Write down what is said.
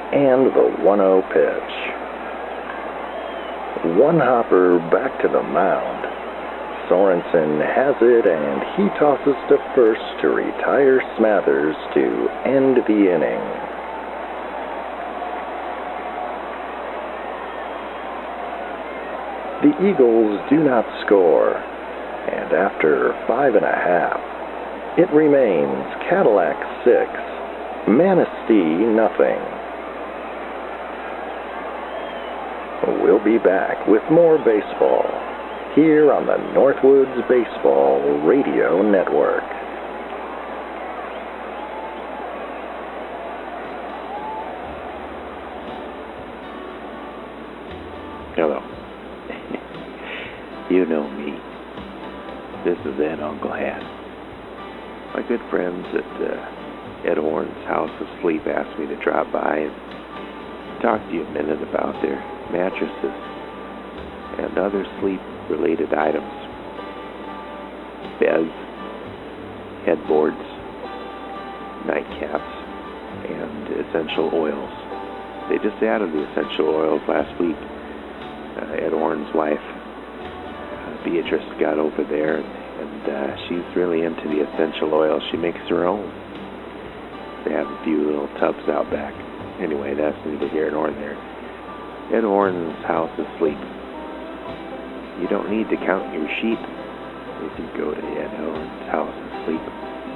And the 1-0 pitch. One hopper back to the mound. Sorensen has it, and he tosses to first to retire Smathers to end the inning. The Eagles do not score, and after 5.5, it remains Cadillac 6, Manistee nothing. We'll be back with more baseball here on the Northwoods Baseball Radio Network. Hello. You know me. This is Ed Uncle Hat. My good friends at Ed Horn's House of Sleep asked me to drop by and talk to you a minute about their mattresses and other sleep-related items. Beds, headboards, nightcaps, and essential oils. They just added the essential oils last week. Ed Horn's wife, Beatrice, got over there, and she's really into the essential oils. She makes her own. They have a few little tubs out back. Anyway, that's neither here nor there. Ed Horn's House of Sleep. You don't need to count your sheep if you go to Ed Horn's House of Sleep.